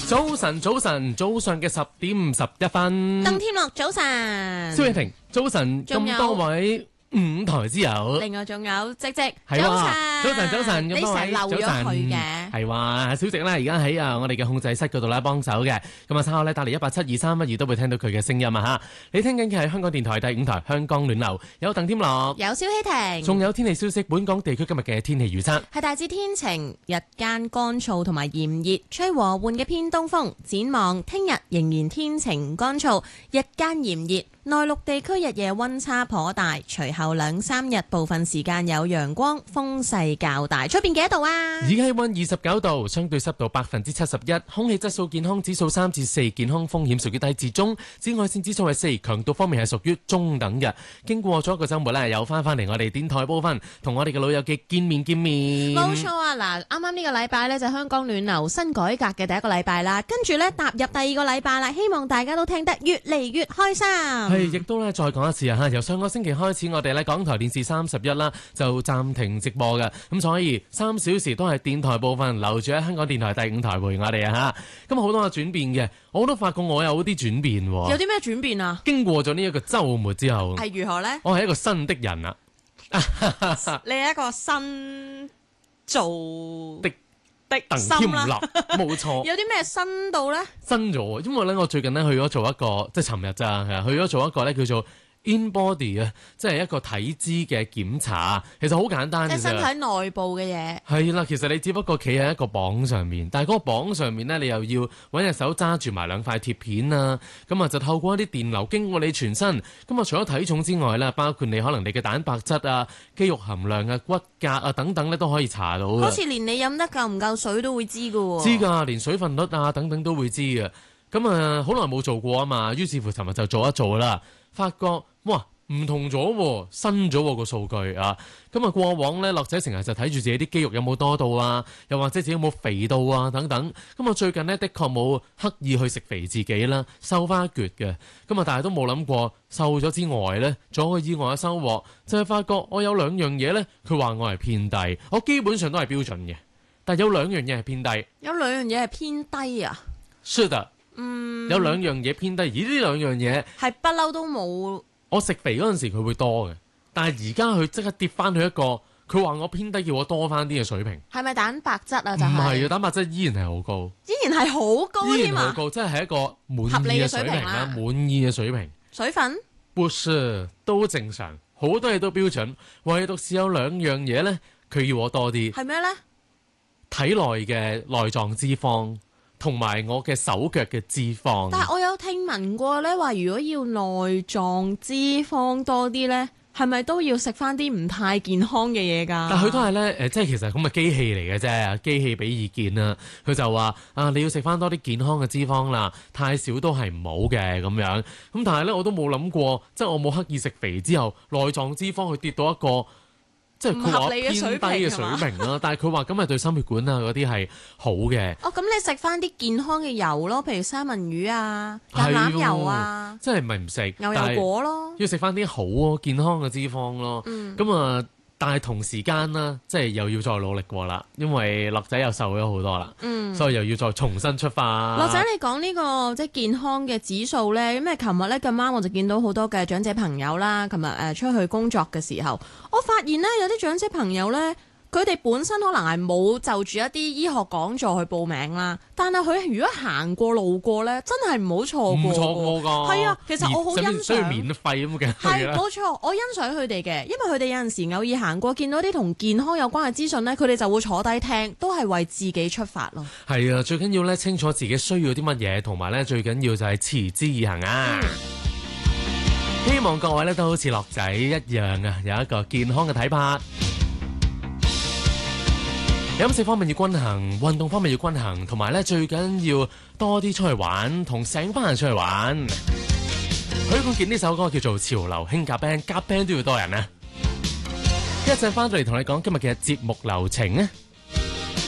早晨嘅10:11。 鄧天樂早晨， 蕭穎婷早晨，咁多位五台之友， 另外仲有積積係早晨， 你成日漏咗佢嘅， 係話小靜咧而家喺我哋嘅控制室嗰度咧幫手嘅，咁啊稍後咧打嚟1872312都會聽到佢嘅聲音啊吓。你聽緊嘅係香港電台第5台香港暖流，有鄧天樂， 有蕭希婷， 仲有天氣消息。本港地區今日嘅天氣預測係大致天晴，日間乾燥同埋炎熱，吹和緩嘅偏東風。展望聽日仍然天晴乾燥，日間炎熱。內陸地區日夜溫差頗大，隨後2-3日部分時間有陽光，風勢較大。出邊幾多度啊？ 而家氣溫29度，相對濕度71%，空氣質素健康指數3至4，健康風險屬於低至中，紫外線指數係4，強度方面係屬於中等嘅。經過咗一個週末咧，又翻嚟我哋電台部分，同我哋嘅老友記見面。 冇錯啊！嗱，啱啱呢個禮拜呢，就香港暖流新改革嘅第一個禮拜啦，跟住呢，踏入第二個禮拜啦，希望大家都聽得越嚟越開心。 亦都咧再講一次啊！由上個星期開始，我哋咧港台電視31啦就暫停直播嘅，咁所以3小時都係電台部分留住喺香港電台第5台陪我哋啊嚇！咁好多嘅轉變嘅，我都發覺我有啲轉變喎。 有啲咩轉變啊？ 經過咗呢一個週末之後， 係如何呢？ 我係一個新的人啊！ 你係一個新做的鄧天樂，冇錯。 有啲咩新到咧？ 新咗，因為咧我最近咧去咗做一個，即係尋日咋，去咗做一個咧叫做 InBody 啊，即係一個體脂嘅檢查。其實好簡單嘅啫， 即係身體內部嘅嘢。 係啦，其實你只不過企喺一個磅上面，但係嗰個磅上面咧，你又要揾隻手揸住埋2塊鐵片啊，咁啊就透過一啲電流經過你全身，咁啊除咗體重之外咧，包括你可能你嘅蛋白質啊、肌肉含量啊、骨骼啊等等咧都可以查到嘅。 好似連你飲得夠唔夠水都會知㗎喎。知㗎，連水分率啊等等都會知嘅。咁啊好耐冇做過啊嘛，於是乎尋日就做一做啦，發覺哇唔同咗，新咗個數據啊！咁啊過往咧，樂仔成日就睇住自己啲肌肉有冇多到啊，又或者自己有冇肥到啊等等。咁我最近呢，的確冇刻意去食肥自己啦，瘦翻一橛嘅。咁啊，但係都冇諗過瘦咗之外咧，仲有個意外嘅收穫，就係發覺我有2樣嘢咧，佢話我係偏低，我基本上都係標準嘅，但係有2樣嘢係偏低。 有2樣嘢係偏低啊？ 是的，有2樣嘢偏低，而呢2樣嘢係不嬲都冇。 我食肥嗰陣時佢會多嘅，但係而家佢即刻跌翻去一個，佢話我偏低，叫我多翻啲嘅水平。係咪蛋白質啊？就係唔係啊，蛋白質依然係好高， 依然係好高， 依然好高，即係一個滿意嘅水平啦，滿意嘅水平。 水分？ 不是，都正常，好多嘢都標準，唯獨是有2樣嘢咧，佢要我多啲。 係咩咧？ 體內嘅內臟脂肪。同埋我嘅手腳嘅脂肪， 但係我有聽聞過咧，話如果要內臟脂肪多啲咧，係咪都要食翻啲唔太健康嘅嘢㗎？ 但佢都係咧，即係其實咁嘅機器嚟嘅啫，機器俾意見啦。佢就話啊，你要食翻多啲健康嘅脂肪啦，太少都係唔好嘅咁樣。咁但係咧，我都冇諗過，即係我冇刻意食肥之後，內臟脂肪去跌到一個。即係佢話偏低嘅水平啦，但係佢話咁係對心血管啊嗰啲係好嘅。 哦，咁你食翻啲健康嘅油咯，譬如三文魚啊、橄欖油啊， 即係咪唔食牛油果咯？ 要食翻啲好健康嘅脂肪咯。咁啊，但係同時間啦，即係又要再努力過啦，因為樂仔又瘦咗好多啦，所以又要再重新出發。 樂仔，你講呢個即係健康嘅指數咧，咁琴日咧咁啱我就見到好多嘅長者朋友啦，琴日出去工作嘅時候，我發現咧有啲長者朋友咧，佢哋本身可能係冇就住一啲醫學講座去報名啦，但係佢如果行過路過咧，真係唔好錯過。唔錯過㗎。係啊，其實我好欣賞。需要免費咁嘅。係冇錯，我欣賞佢哋嘅，因為佢哋有陣時偶爾行過，見到啲同健康有關嘅資訊咧，佢哋就會坐低聽，都係為自己出發咯。係啊，最緊要咧清楚自己需要啲乜嘢，同埋咧最緊要就係持之以恆啊！希望各位咧都好似樂仔一樣啊，有一個健康嘅體魄。飲食方面要均衡，運動方面要均衡，同埋咧最緊要多啲出去玩，同成班人出去玩。許冠傑呢首歌叫做《潮流興夾 band》，夾 band 都要多人啊！一陣翻到嚟同你講今日嘅節目流程啊！